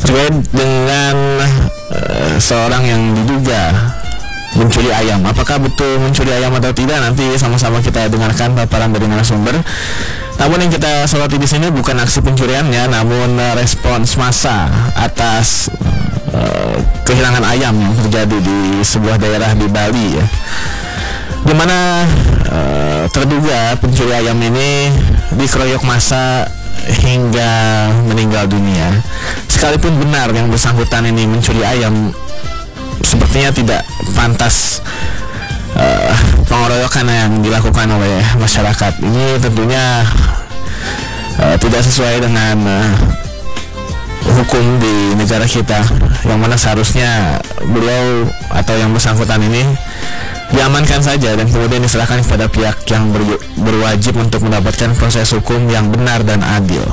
terkait dengan seorang yang diduga mencuri ayam. Apakah betul mencuri ayam atau tidak? Nanti sama-sama kita dengarkan paparan dari narasumber. Namun yang kita soroti di sini bukan aksi pencuriannya, namun respons massa atas kehilangan ayam yang terjadi di sebuah daerah di Bali ya, di mana terduga pencuri ayam ini dikeroyok massa hingga meninggal dunia. Sekalipun benar yang bersangkutan ini mencuri ayam, sepertinya tidak pantas pengeroyokan yang dilakukan oleh masyarakat. Ini tentunya tidak sesuai dengan hukum di negara kita, yang mana seharusnya beliau atau yang bersangkutan ini diamankan saja dan kemudian diserahkan kepada pihak yang berwajib untuk mendapatkan proses hukum yang benar dan adil.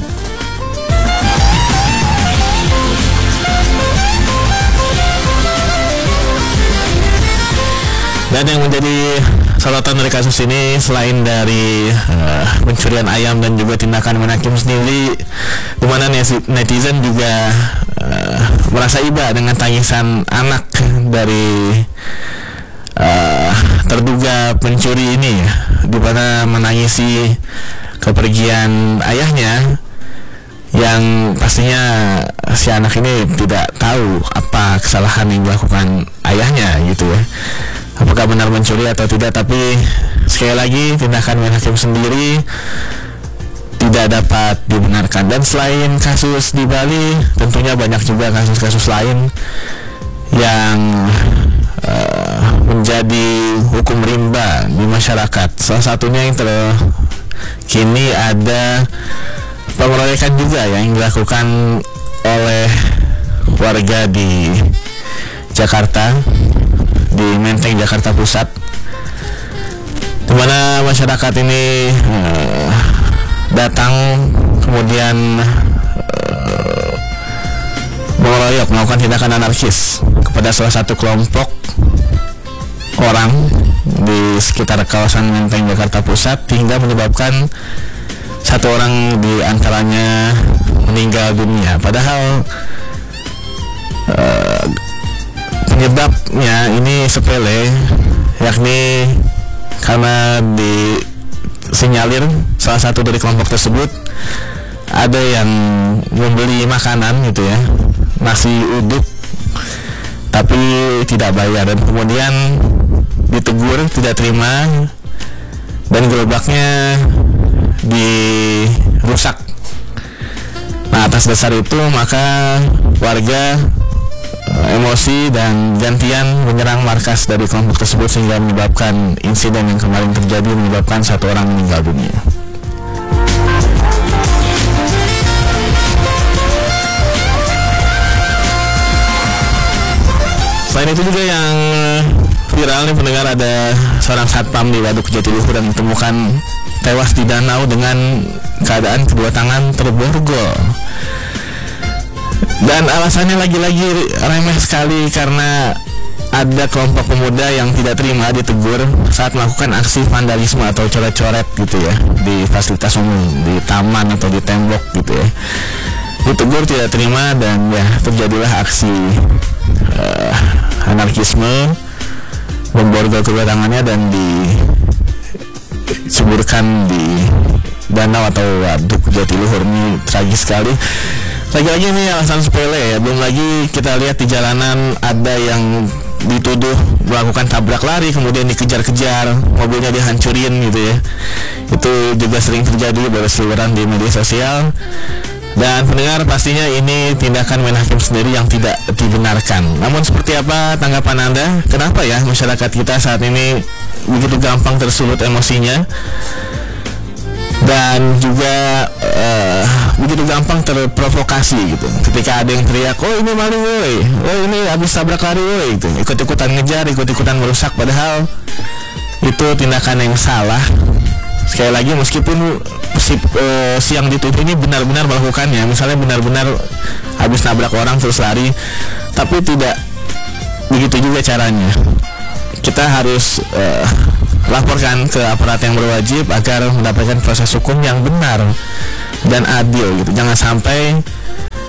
Dan yang menjadi sorotan dari kasus ini, selain dari pencurian ayam dan juga tindakan menhakim sendiri, di mana netizen juga merasa iba dengan tangisan anak dari terduga pencuri ini, di mana menangisi kepergian ayahnya, yang pastinya si anak ini tidak tahu apa kesalahan yang dilakukan ayahnya gitu ya. Apakah benar mencuri atau tidak, tapi sekali lagi tindakan menhakim sendiri tidak dapat dibenarkan. Dan selain kasus di Bali, tentunya banyak juga kasus-kasus lain yang menjadi hukum rimba di masyarakat. Salah satunya yang terkini ada pengeroyokan juga yang dilakukan oleh warga di Jakarta, di Menteng, Jakarta Pusat, di mana masyarakat ini datang kemudian melakukan tindakan anarkis kepada salah satu kelompok orang di sekitar kawasan Menteng, Jakarta Pusat, hingga menyebabkan satu orang di antaranya meninggal dunia. Padahal penyebabnya ini sepele, yakni karena disinyalir salah satu dari kelompok tersebut ada yang membeli makanan gitu ya, nasi uduk, tapi tidak bayar, dan kemudian ditegur tidak terima dan gerobaknya dirusak. Nah, atas dasar itu maka warga emosi dan gantian menyerang markas dari kelompok tersebut, sehingga menyebabkan insiden yang kemarin terjadi, menyebabkan satu orang meninggal dunia. Selain itu juga yang viral nih pendengar, ada seorang satpam di Waduk Jatiluhur yang ditemukan tewas di danau dengan keadaan kedua tangan terborgol. Dan alasannya lagi-lagi remeh sekali, karena ada kelompok pemuda yang tidak terima ditegur saat melakukan aksi vandalisme atau coret-coret gitu ya di fasilitas umum, di taman atau di tembok gitu ya. Ditegur tidak terima dan ya terjadilah aksi anarkisme, memborgol kedua tangannya dan disuburkan di danau atau Waduk Jatiluhur. Ini tragis sekali. Lagi-lagi ini alasan sepele ya. Belum lagi kita lihat di jalanan ada yang dituduh melakukan tabrak lari, kemudian dikejar-kejar, mobilnya dihancurin gitu ya. Itu juga sering terjadi berseliweran di media sosial. Dan pendengar, pastinya ini tindakan menhakim sendiri yang tidak dibenarkan. Namun seperti apa tanggapan Anda? Kenapa ya masyarakat kita saat ini begitu gampang tersulut emosinya, dan juga begitu gampang terprovokasi gitu. Ketika ada yang teriak, oh ini maling woi, oh ini habis tabrak lari woi, gitu. Ikut-ikutan ngejar, ikut-ikutan merusak, padahal itu tindakan yang salah. Sekali lagi, meskipun si yang dituduh ini benar-benar melakukannya, misalnya benar-benar habis nabrak orang terus lari, tapi tidak begitu juga caranya. Kita harus laporkan ke aparat yang berwajib agar mendapatkan proses hukum yang benar dan adil gitu. Jangan sampai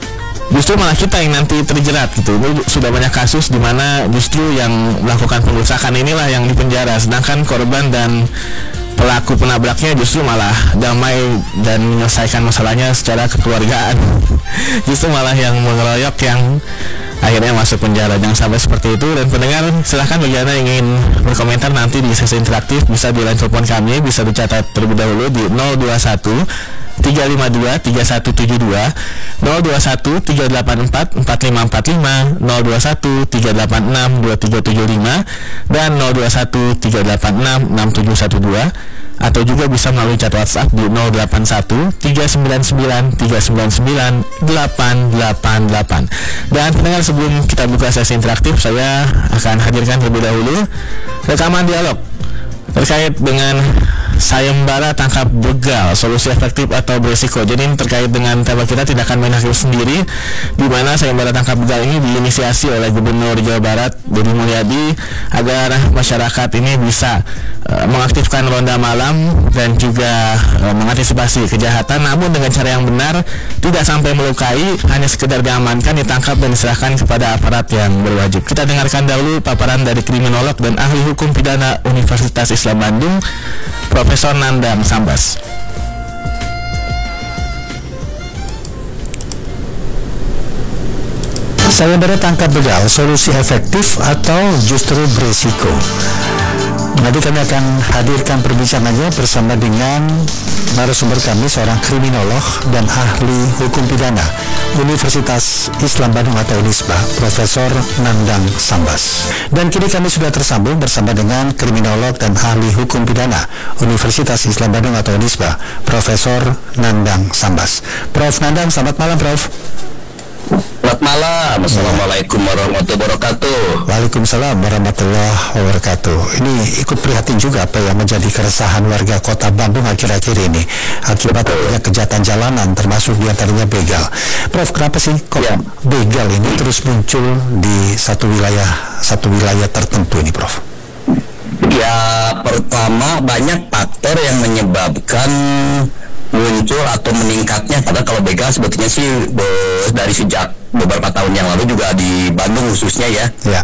justru malah kita yang nanti terjerat gitu. Ini sudah banyak kasus di mana justru yang melakukan pengerusakan inilah yang dipenjara, sedangkan korban dan pelaku penabraknya justru malah damai dan menyelesaikan masalahnya secara kekeluargaan. Justru malah yang mengeroyok yang akhirnya masuk penjara. Jangan sampai seperti itu. Dan pendengar, silahkan bagi Anda yang ingin berkomentar nanti di sesi interaktif, bisa di line telepon kami, bisa dicatat terlebih dahulu di 021 352 3172, 021 384 4545, 021 386 2375, dan 021 386 6712, atau juga bisa melalui chat WhatsApp di 081 399 399 888. Dan pendengar, sebelum kita buka sesi interaktif, saya akan hadirkan terlebih dahulu rekaman dialog terkait dengan sayembara tangkap begal, solusi efektif atau berisiko. Jadi ini terkait dengan tema kita, tidak akan main hakim sendiri, di mana sayembara tangkap begal ini diinisiasi oleh Gubernur Jawa Barat Deddy Mulyadi agar masyarakat ini bisa mengaktifkan ronda malam dan juga mengantisipasi kejahatan, namun dengan cara yang benar, tidak sampai melukai, hanya sekedar diamankan, ditangkap dan diserahkan kepada aparat yang berwajib. Kita dengarkan dahulu paparan dari kriminolog dan ahli hukum pidana Universitas Islam Bandung, Profesor Nandang Sambas. Sayembara tangkap begal, solusi efektif atau justru berisiko? Nanti kami akan hadirkan perbincangannya bersama dengan narasumber kami, seorang kriminolog dan ahli hukum pidana Universitas Islam Bandung atau UNISBA, Profesor Nandang Sambas. Dan kini kami sudah tersambung bersama dengan kriminolog dan ahli hukum pidana Universitas Islam Bandung atau UNISBA, Profesor Nandang Sambas. Prof. Nandang, selamat malam, Prof. Selamat malam. Assalamualaikum warahmatullahi wabarakatuh. Waalaikumsalam warahmatullahi wabarakatuh. Ini ikut prihatin juga apa yang menjadi keresahan warga kota Bandung akhir-akhir ini akibat adanya kejahatan jalanan, termasuk diantaranya begal. Prof, kenapa sih kok begal ini terus muncul di satu wilayah tertentu ini, Prof? Ya, pertama banyak faktor yang menyebabkan muncul atau meningkatnya, karena kalau begal sebetulnya sih dari sejak beberapa tahun yang lalu juga di Bandung khususnya ya.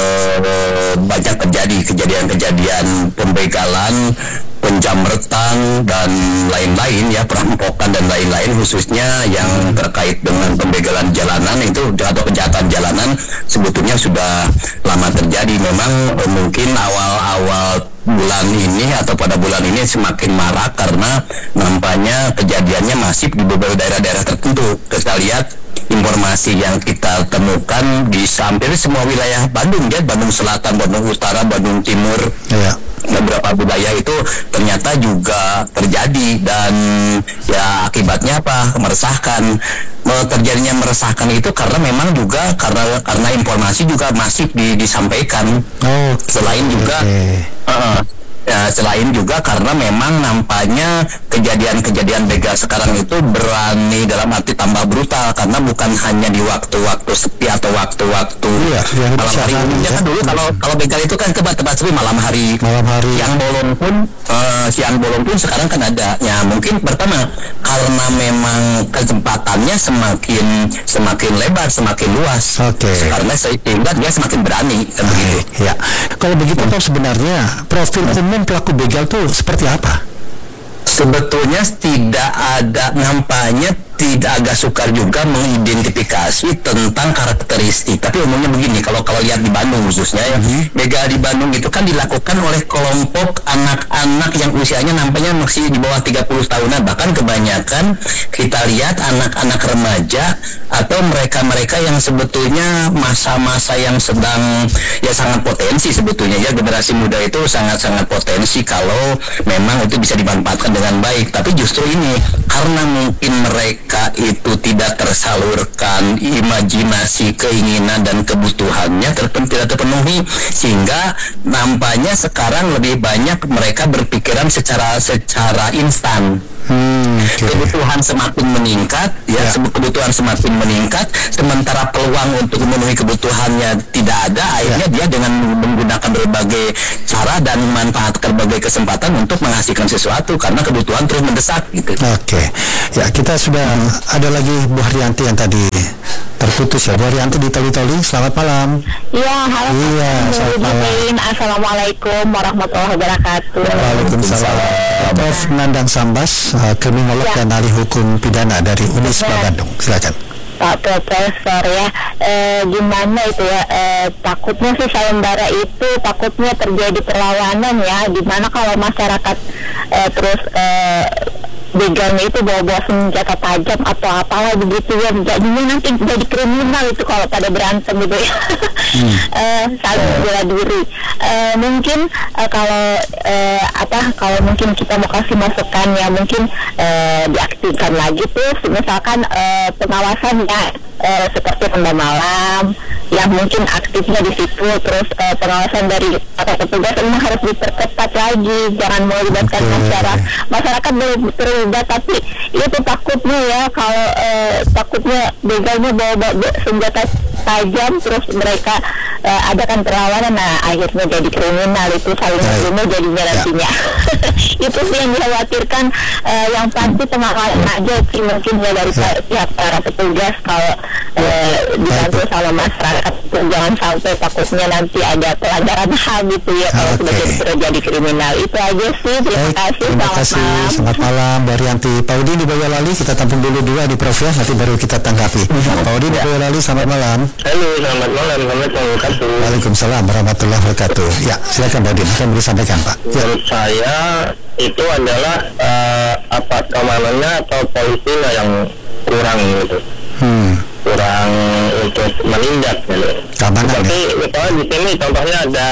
Banyak terjadi kejadian-kejadian pembegalan, penjamretan dan lain-lain ya, perampokan dan lain-lain, khususnya yang terkait dengan pembegalan jalanan itu atau kejahatan jalanan sebetulnya sudah lama terjadi. Memang mungkin awal-awal bulan ini atau pada bulan ini semakin marak karena nampaknya kejadiannya masif di beberapa daerah-daerah tertentu. Kita lihat informasi yang kita temukan di hampir semua wilayah Bandung ya, Bandung Selatan, Bandung Utara, Bandung Timur, beberapa wilayah itu ternyata juga terjadi. Dan ya akibatnya apa? Meresahkan. Terjadinya meresahkan itu karena memang juga karena informasi juga masif disampaikan. Selain juga selain juga karena memang nampaknya kejadian-kejadian begal sekarang itu berani dalam arti tambah brutal, karena bukan hanya di waktu-waktu sepi atau waktu-waktu malam hari umumnya kan. Dulu kalau begal itu kan tempat sepi malam hari. Siang bolong pun sekarang kan ada. Ya mungkin pertama karena memang kesempatannya semakin lebar, semakin luas. Karena sehingga dia semakin berani kan begitu. Ya. Kalau begitu Prof, sebenarnya profil umum pelaku begal tuh seperti apa? Sebetulnya nampaknya tidak, agak sukar juga mengidentifikasi tentang karakteristik. Tapi umumnya begini, kalau lihat di Bandung khususnya ya, begal di Bandung itu kan dilakukan oleh kelompok anak-anak yang usianya nampaknya masih di bawah 30 tahunan. Bahkan kebanyakan kita lihat anak-anak remaja atau mereka-mereka yang sebetulnya masa-masa yang sedang ya sangat potensi sebetulnya ya. Generasi muda itu sangat-sangat potensi kalau memang itu bisa dimanfaatkan dengan baik. Tapi justru ini karena mungkin mereka itu tidak tersalurkan imajinasi, keinginan dan kebutuhannya tidak terpenuhi, sehingga nampaknya sekarang lebih banyak mereka berpikiran secara instan. Kebutuhan semakin meningkat kebutuhan semakin meningkat, sementara peluang untuk memenuhi kebutuhannya tidak ada. Akhirnya dia dengan menggunakan berbagai cara dan memanfaatkan berbagai kesempatan untuk menghasilkan sesuatu karena kebutuhan terus mendesak gitu. Ya, kita sudah ada lagi Bu Haryanti yang tadi terputus ya. Bu Arianti di Toli-Toli, selamat malam. Iya, halo. Iya, selamat malam. Assalamualaikum warahmatullahi wabarakatuh. Waalaikumsalam. Prof. Nandang Sambas, kriminolog dan ahli hukum pidana dari Unisba Bandung. Silakan. Pak Profesor ya, gimana itu ya, takutnya sih sayembara itu takutnya terjadi perlawanan ya, gimana kalau masyarakat terus begalnya itu bawa-bawa senjata tajam atau apalah begitu ya, jadinya nanti jadi kriminal itu kalau pada berantem gitu ya. Saling bela diri. Mungkin kalau mungkin kita mau kasih masukan ya, mungkin diaktifkan lagi tuh misalkan pengawasannya seperti ronda malam yang mungkin aktifnya di situ, terus pengawasan dari petugas memang harus diperketat lagi, jangan melibatkan masyarakat belum terlibat, tapi itu takutnya ya kalau takutnya begalnya bawa senjata tajam terus mereka adakan perlawanan, nah akhirnya jadi kriminal, itu saling membunuh jadinya nantinya. Itu sih yang dikhawatirkan. Yang pasti pengawasan aja sih mungkin ya dari pihak para petugas, kalau dibantu sama masyarakat, jangan sampai takutnya nanti ada pelanggaran HAM gitu ya kalau sudah terjadi kriminal. Itu aja sih. Terima kasih. Selamat malam Mbak Rianti. Pak Udin di Boyolali, kita tampung dulu dua di Prof ya, nanti baru kita tanggapi. Pak Udin di Boyolali, selamat malam. Halo, selamat malam. Waalaikumsalam warahmatullahi wabarakatuh. Ya, silakan Pak Udin, apa yang boleh sampaikan Pak? Menurut saya itu adalah aparat keamanannya atau polisinya yang kurang gitu. Kurang untuk menindak gitu. Seperti misalnya di sini contohnya ada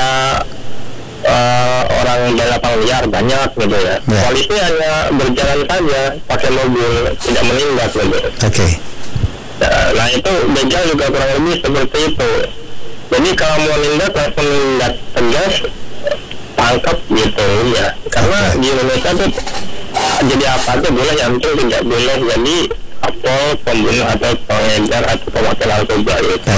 orang balapan liar banyak gitu ya. Polisi hanya berjalan saja pakai mobil, tidak menindak gitu. Nah itu begal juga kurang lebih seperti itu. Jadi kalau mau nindak langsung nindak tegas, tangkap gitu ya. Karena di Indonesia tuh jadi apa aja boleh, yang penting tidak boleh jadi pembunuh atau pengedar atau pemakai narkoba.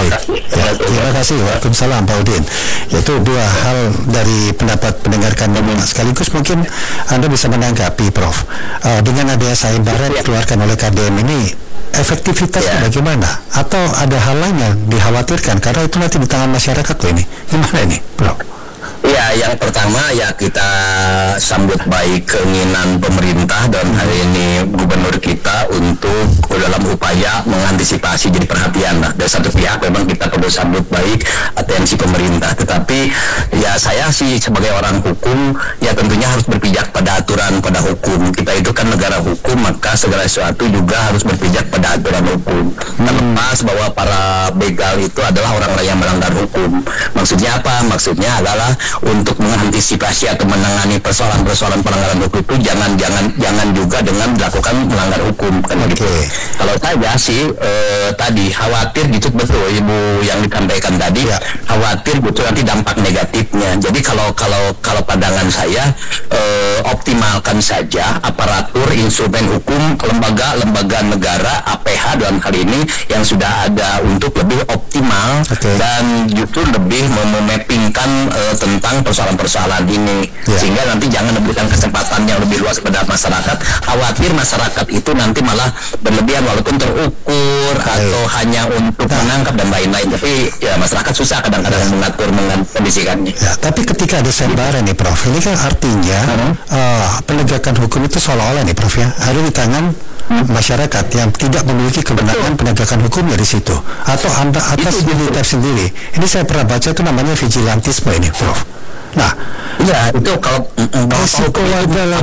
Terima kasih. Waalaikumsalam Pak Udin. Itu dua hal dari pendapat pendengar kami. Sekaligus mungkin Anda bisa menanggapi Prof. Dengan adanya sayembara dikeluarkan oleh KDM ini, efektivitasnya bagaimana? Atau ada hal lain yang dikhawatirkan? Karena itu nanti di tangan masyarakat loh ini. Gimana ini Prof? Ya, yang pertama ya kita sambut baik keinginan pemerintah dan hari ini gubernur kita untuk dalam upaya mengantisipasi, jadi perhatian lah. Dari satu pihak memang kita perlu sambut baik atensi pemerintah, tetapi ya saya sih sebagai orang hukum ya tentunya harus berpijak pada aturan, pada hukum. Kita itu kan negara hukum, maka segala sesuatu juga harus berpijak pada aturan hukum. Terlepas bahwa para begal itu adalah orang-orang yang melanggar hukum. Maksudnya apa? Maksudnya adalah untuk mengantisipasi atau menangani persoalan-persoalan pelanggaran hukum itu jangan juga dengan dilakukan melanggar hukum kan gitu. Kalau saya sih tadi khawatir gitu, betul Ibu yang disampaikan tadi, khawatir betul nanti dampak negatifnya. Jadi kalau pandangan saya optimalkan saja aparatur instrumen hukum, lembaga negara APH dalam hal ini yang sudah ada untuk lebih optimal dan justru lebih memappingkan tentang persoalan-persoalan ini, sehingga nanti jangan memberikan kesempatan yang lebih luas kepada masyarakat. Khawatir masyarakat itu nanti malah berlebihan walaupun terukur atau hanya untuk menangkap dan lain-lain, tapi ya masyarakat susah kadang-kadang mengatur mengkondisikannya. Tapi ketika ada sayembara nih Prof, ini kan artinya penegakan hukum itu seolah-olah nih Prof ya ada di tangan masyarakat yang tidak memiliki kebenaran penegakan hukumnya di situ, atau atas militer sendiri. Ini saya pernah baca itu namanya vigilantisme ini Prof. Nah, ya itu kalau resiko adalah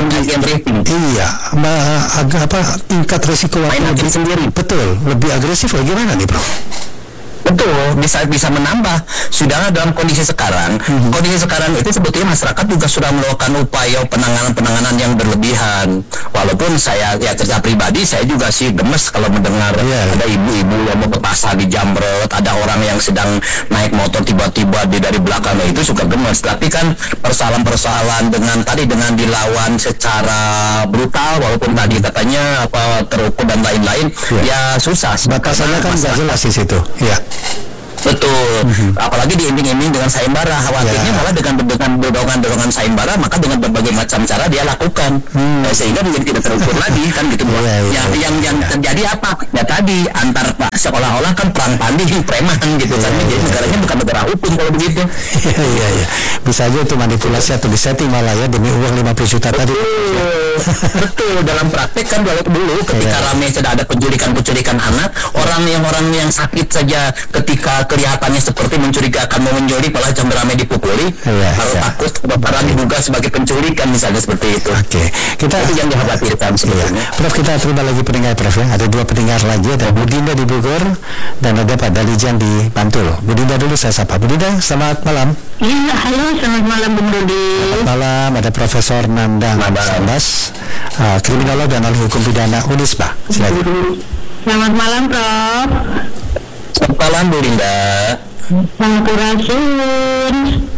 tingkat resiko warga sendiri betul lebih agresif. Bagaimana nih Prof? Betul, bisa menambah. Sudah dalam kondisi sekarang, itu sebetulnya masyarakat juga sudah melakukan upaya penanganan yang berlebihan. Walaupun saya ya secara pribadi saya juga sih gemes kalau mendengar ada ibu-ibu yang mau ke pasar di Jamret, ada orang yang sedang naik motor tiba-tiba dari belakang, itu suka gemes. Tapi kan persoalan-persoalan dengan dilawan secara brutal, walaupun tadi katanya terukur dan lain-lain, ya susah. Batasannya kan nggak jelas di situ. Betul. Apalagi diimbing-imbing dengan sayembara. Khawatirnya malah dengan dorongan sayembara, maka dengan berbagai macam cara dia lakukan, sehingga menjadi tidak terukur lagi kan gitu. Yang terjadi apa? Ya tadi antar Pak seolah-olah kan perang tanding preman gitu kan. Jadi negaranya bukan negara hukum kalau begitu. Iya. Bisa aja itu manipulasi atau disetting malah ya demi uang 50 juta tadi. Betul. Dalam praktek kan dulu ketika ramai sudah ada penculikan anak, orang yang sakit saja ketika kelihatannya seperti mencurigakan mau menculik malah jam ramai dipukuli, kalau takut karena diduga sebagai penculikan misalnya seperti itu. Oke, kita itu yang dikhawatirkan sebetulnya. Prof, kita terima lagi pendengar Prof ya. Ada 2 pendengar lagi, ada Bu Dinda di Bogor dan ada Pak Dalijan di Bantul. Bu Dinda dulu saya sapa. Bu Dinda, selamat malam. Iya, halo, selamat malam Bung Dodi. Selamat malam, ada Profesor Nandang Sambas, kriminolog dan ahli hukum pidana Unisba. Silakan. Selamat malam, Prof. Selamat malam Bu Linda. Sampurasun.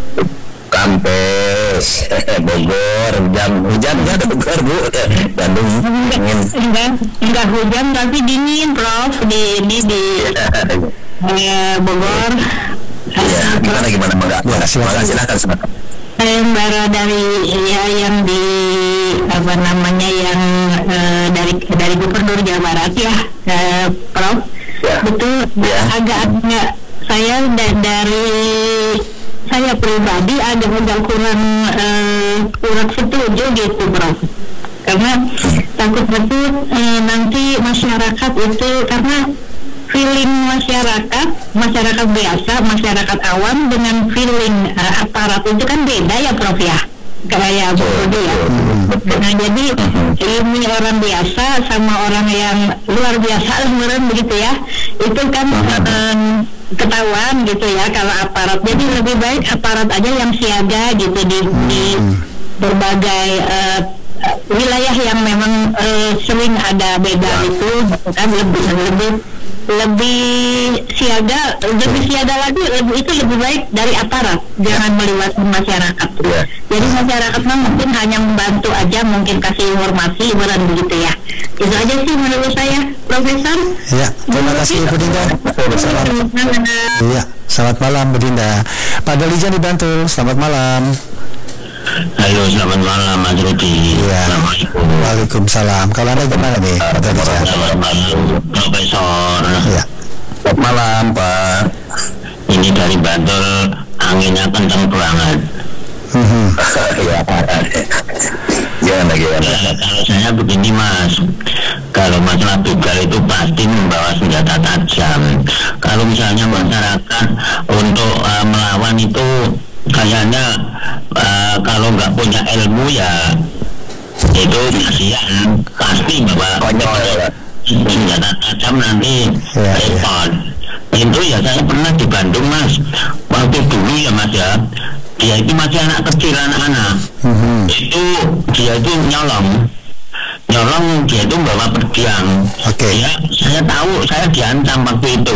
Kampes Bogor, hujan nggak ada Bogor Bu, Bandung dingin. Enggak hujan tapi dingin Prof di Bogor. Gimana Mbak? Silakan. Sayembara dari yang di dari Gubernur Jawa Barat ya, Prof. Ya. Betul. Agak saya pribadi agak kurang setuju gitu, Prof. Karena takut betul nanti masyarakat itu, karena feeling masyarakat biasa, masyarakat awam dengan feeling aparat itu kan beda ya, Prof ya. Kayak begitu ya. Nah, jadi ini orang biasa sama orang yang luar biasa begitu ya. Itu kan ketahuan gitu ya kalau aparat. Jadi lebih baik aparat aja yang siaga gitu di berbagai wilayah yang memang sering ada begal itu kan, lebih siaga lagi, itu lebih baik dari aparat, jangan melibatkan masyarakat. Jadi masyarakat mungkin hanya membantu aja, mungkin kasih informasi begitu ya. Itu aja sih menurut saya, Profesor. Ya, terima kasih Bu Dinda. Iya, selamat malam Bu Dinda. Pak Dalijan di Bantul, selamat malam. Halo, selamat malam Mas Rudi. Assalamualaikum. Waalaikumsalam. Kalau Anda gimana nih? Selamat malam Profesor. Ya. Selamat malam Pak. Ini dari Bantul, anginnya kencang banget. Gimana? Kalau saya begini Mas, kalau masalah begal itu pasti membawa senjata tajam. Kalau misalnya masyarakat untuk melawan itu kayaknya kalau nggak punya ilmu ya itu kasihan, pasti bawa senjata tajam nanti repot. Itu ya saya pernah di Bandung Mas, waktu dulu ya Mas ya, dia itu masih anak kecil, anak-anak itu dia itu nyolong dia itu bawa pedang. Ya saya tahu, saya diancam waktu itu.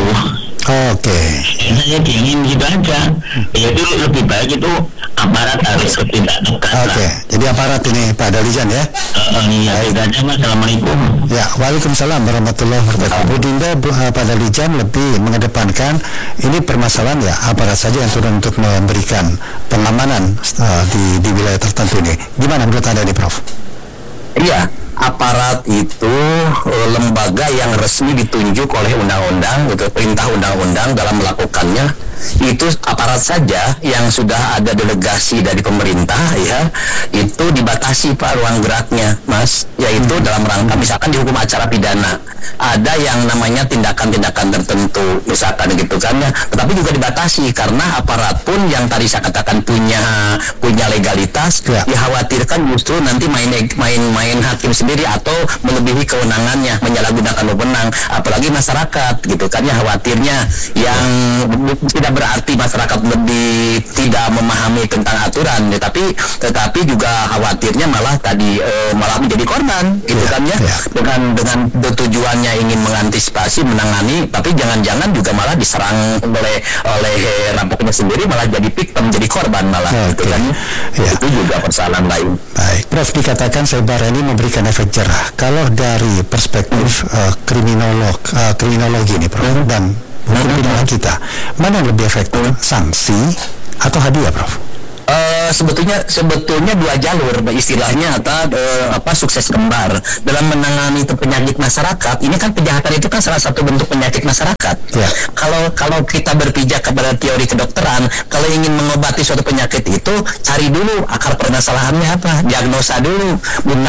Saya ingin gitu aja. Ya itu lebih baik itu aparat harus bertindak tegas. Jadi aparat ini Pak Dalijan ya. Iya, itu aja Mas. Assalamualaikum. Ya, waalaikumsalam warahmatullahi wabarakatuh. Bu Dinda, Pak Dalijan lebih mengedepankan ini permasalahan ya aparat saja yang turun untuk memberikan pengamanan di wilayah tertentu ini. Gimana menurut Anda nih, Prof? Iya, aparat itu lembaga yang resmi ditunjuk oleh undang-undang, perintah undang-undang dalam melakukannya. Itu aparat saja yang sudah ada delegasi dari pemerintah ya, itu dibatasi Pak ruang geraknya Mas, yaitu dalam rangka misalkan di hukum acara pidana ada yang namanya tindakan-tindakan tertentu misalkan gitu kan ya, tetapi juga dibatasi karena aparat pun yang tadi saya katakan punya legalitas, dikhawatirkan justru nanti main hakim sendiri atau melebihi kewenangannya, menyalahgunakan wewenang, apalagi masyarakat gitu kan ya, khawatirnya yang tidak berarti masyarakat lebih tidak memahami tentang aturan, tetapi juga khawatirnya malah menjadi korban gitu kan ya, dengan tujuannya ingin mengantisipasi, menangani, tapi jangan-jangan juga malah diserang oleh rampoknya sendiri, malah jadi victim, jadi korban malah gitu kan ya. Itu juga persoalan lain. Baik, Prof, dikatakan sayembara ini memberikan efek jerah. Kalau dari perspektif kriminologi ini Prof, dan hukum pidana kita, mana yang lebih efektif, sanksi atau hadiah, Prof? Sebetulnya dua jalur istilahnya, atau sukses kembar dalam menangani penyakit masyarakat. Ini kan kejahatan itu kan salah satu bentuk penyakit masyarakat. Ya. Kalau kita berpijak kepada teori kedokteran, kalau ingin mengobati suatu penyakit itu cari dulu akar permasalahannya apa, diagnosa dulu,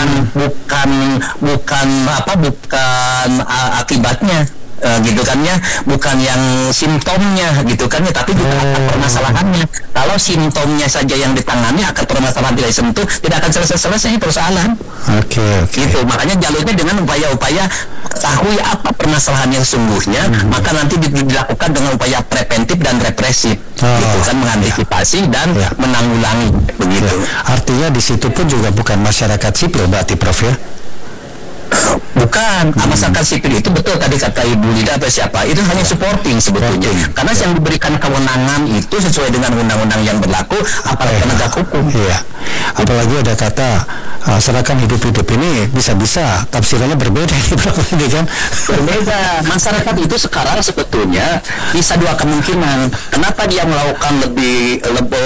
bukan akibatnya. Gitu kan ya, bukan yang simptomnya gitu kan ya, tapi juga akar permasalahannya. Kalau simptomnya saja yang ditangani, akar permasalahan tidak disentuh, tidak akan selesai persoalan. Oke. Gitu, makanya jalurnya dengan upaya-upaya ketahui apa permasalahan yang sesungguhnya, maka nanti dilakukan dengan upaya preventif dan represif. Gitu kan, mengantisipasi dan menanggulangi begitu. Artinya di situ pun juga bukan masyarakat sipil berarti, Prof, ya? Bukan, masyarakat sipil itu betul tadi kata Ibu Lida atau siapa, itu hanya supporting sebetulnya. Karena yang diberikan kewenangan itu sesuai dengan undang-undang yang berlaku, aparat penegak hukum. Iya. Apalagi ada kata serahkan hidup-hidup ini bisa-bisa tafsirannya berbeda ini kan. Berbeda. Masyarakat itu sekarang sebetulnya bisa dua kemungkinan. Kenapa dia melakukan lebih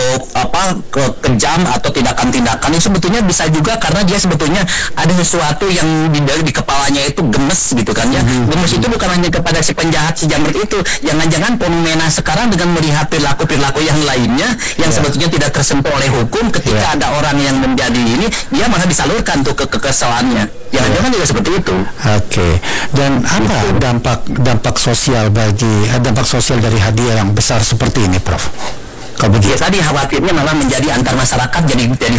kejam atau tindakan-tindakan itu sebetulnya bisa juga karena dia sebetulnya ada sesuatu yang di kepalanya itu gemes gitu kan ya. Gemes itu bukan hanya kepada si penjahat, si jamret itu. Jangan-jangan fenomena sekarang dengan melihat perilaku-perilaku yang lainnya yang sebetulnya tidak tersentuh oleh hukum, ketika ada orang yang menjadi ini, dia malah disalurkan tuh kekesalannya. Jangan-jangan juga seperti itu. Oke. Dan apa dampak sosial dari hadiah yang besar seperti ini, Prof? Ya tadi khawatirnya malah menjadi antar masyarakat, jadi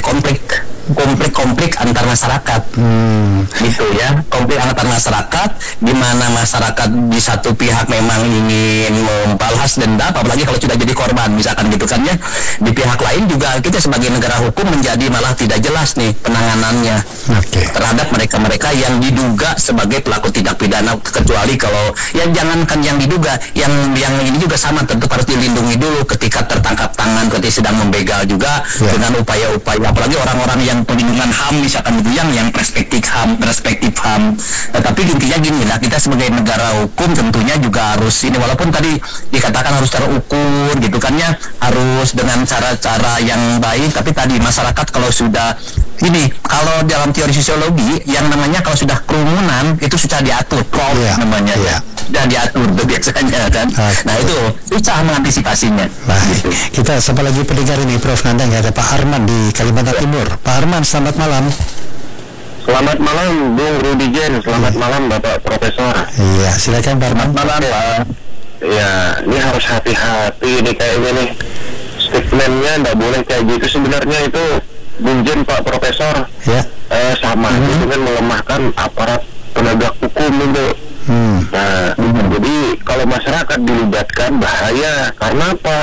konflik antar masyarakat. Gitu ya, konflik antar masyarakat, di mana masyarakat di satu pihak memang ingin membalas dendam, apalagi kalau sudah jadi korban misalkan gitu kan ya. Di pihak lain juga kita sebagai negara hukum menjadi malah tidak jelas nih penanganannya terhadap mereka-mereka yang diduga sebagai pelaku tindak pidana, kecuali kalau jangankan yang diduga, yang ini juga sama, tentu harus dilindungi dulu ketika tertangkap tangan, ketika sedang membegal juga dengan upaya-upaya, apalagi orang-orang yang perlindungan HAM misalkan gitu, yang perspektif HAM. Tapi intinya gini lah, kita sebagai negara hukum tentunya juga harus ini, walaupun tadi dikatakan harus terukur gitu kan ya, harus dengan cara-cara yang baik, tapi tadi masyarakat kalau sudah ini, kalau dalam teori sosiologi yang namanya kalau sudah kerumunan itu sudah diatur, namanya sudah diatur biasanya kan. Nah itu susah mengantisipasinya. Baik, kita sapa lagi pendengar ini, Prof. Nandang, ada Pak Arman di Kalimantan Timur. Pak Arman, selamat malam. Selamat malam Bung Rudigen, selamat malam Bapak Profesor. Iya, silakan Pak Arman. Selamat malam Pak. Ya, ini harus hati-hati nih kayaknya nih. Statementnya nggak boleh kayak gitu. Sebenarnya itu Bunjen Pak Profesor sama dengan melemahkan aparat penegak hukum itu. Nah, jadi kalau masyarakat dilibatkan bahaya, karena apa?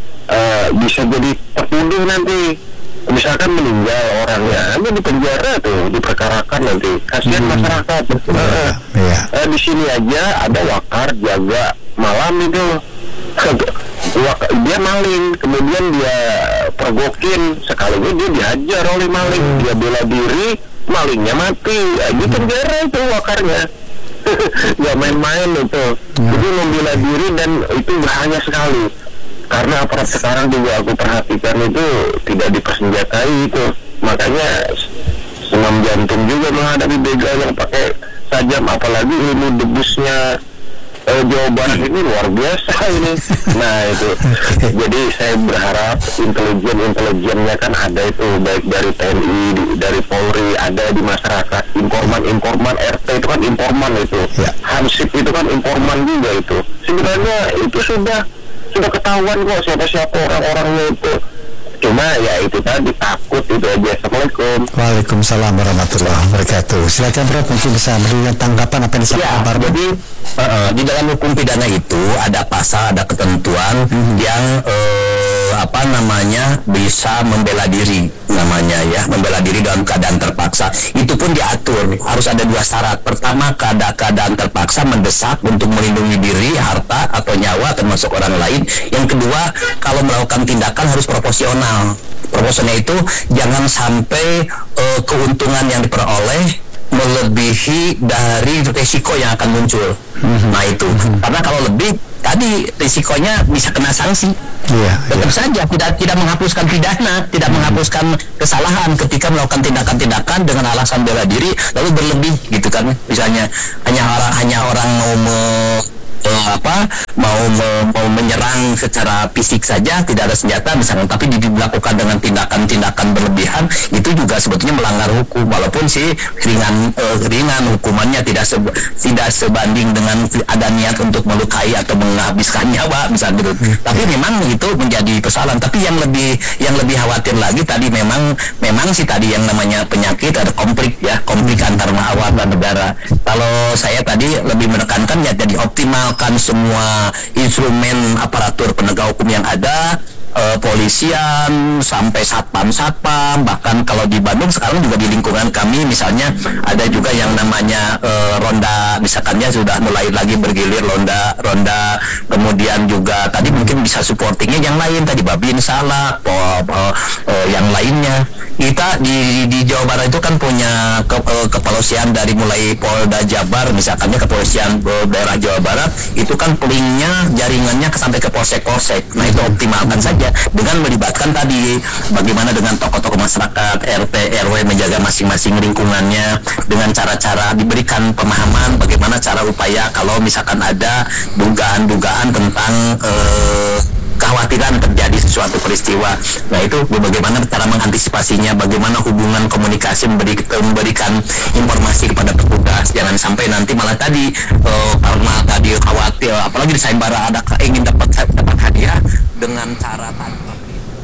Bisa jadi tertuduh nanti. Misalkan meninggal orangnya, di penjara tuh, diperkarakan nanti. Kasihan masyarakat. Di sini aja ada wakar jaga malam itu. Dia maling, kemudian dia pergokin, sekaligus dia dihajar oleh maling, dia bela diri, malingnya mati, di penjara itu wakarnya. Gak main-main itu. Jadi membela diri, dan itu bahaya sekali. Karena aparat sekarang juga aku perhatikan itu tidak dipersenjatai itu, makanya senam jantung juga menghadapi begal yang pakai tajam, apalagi ilmu debusnya Jawa Barat ini luar biasa ini. Nah itu, jadi saya berharap intelijennya kan ada itu, baik dari TNI, dari Polri, ada di masyarakat, informan RT itu kan informan itu, Hansip itu kan informan juga itu. Sebenarnya itu sudah ketahuan kok siapa-siapa orang-orangnya itu. Cuma ya itu tadi, takut itu aja. Assalamualaikum. Waalaikumsalam warahmatullahi wabarakatuh. Silakan Prof, mungkin bisa memberikan tanggapan apa yang disampaikan Pak Arman. Jadi di dalam hukum pidana itu ada pasal, ada ketentuan yang bisa membela diri namanya ya, membela diri dalam keadaan terpaksa. Itu pun diatur, harus ada dua syarat. Pertama, keadaan terpaksa mendesak untuk melindungi diri, harta atau nyawa termasuk orang lain. Yang kedua, kalau melakukan tindakan harus proporsional. Proporsional itu jangan sampai keuntungan yang diperoleh melebihi dari risiko yang akan muncul. Nah itu, karena kalau lebih tadi risikonya bisa kena sanksi. Tentu saja tidak menghapuskan pidana, tidak menghapuskan kesalahan ketika melakukan tindakan-tindakan dengan alasan bela diri lalu berlebih gitu kan. Misalnya hanya orang mau menyerang secara fisik saja, tidak ada senjata misalnya, tapi dilakukan dengan tindakan-tindakan berlebihan, itu juga sebetulnya melanggar hukum, walaupun sih ringan hukumannya tidak sebanding dengan ada niat untuk melukai atau menghabiskan nyawa misalnya gitu. Tapi memang itu menjadi persoalan. Tapi yang lebih khawatir lagi tadi memang sih tadi yang namanya penyakit ada konflik antar awak dan negara. Kalau saya tadi lebih menekankan ya jadi optimalkan semua instrumen aparatur penegak hukum yang ada, polisian sampai satpam, bahkan kalau di Bandung sekarang juga di lingkungan kami misalnya ada juga yang namanya ronda, misalkannya sudah mulai lagi bergilir ronda, kemudian juga tadi mungkin bisa supportingnya yang lain tadi Babin Salak, yang lainnya. Kita di Jawa Barat itu kan punya kepolisian dari mulai Polda Jabar, misalkannya kepolisian daerah Jawa Barat itu kan linknya jaringannya sampai ke polsek-polsek. Nah itu optimalkan saja dengan melibatkan tadi bagaimana dengan tokoh-tokoh masyarakat, RT, RW menjaga masing-masing lingkungannya dengan cara-cara diberikan pemahaman bagaimana cara upaya kalau misalkan ada dugaan-dugaan tentang kekhawatiran terjadi sesuatu peristiwa. Nah itu bagaimana cara mengantisipasinya, bagaimana hubungan komunikasi memberikan informasi kepada petugas, jangan sampai nanti malah tadi karena tadi khawatir apalagi di sayembara ada ingin dapat hadiah dengan cara tadi